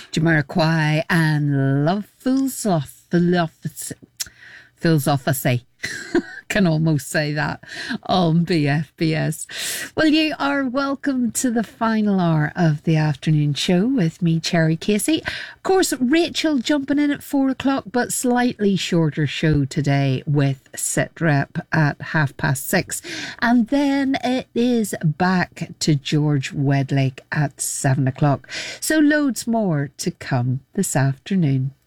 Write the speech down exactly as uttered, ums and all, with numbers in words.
Jamiroquai and Love Fools Off, Fools Off, I say. Can almost say that on B F B S. Well, you are welcome to the final hour of the afternoon show with me, Cherry Casey. Of course, Rachel jumping in at four o'clock, but slightly shorter show today with Sit Rep at half past six. And then it is back to George Wedlake at seven o'clock. So loads more to come this afternoon.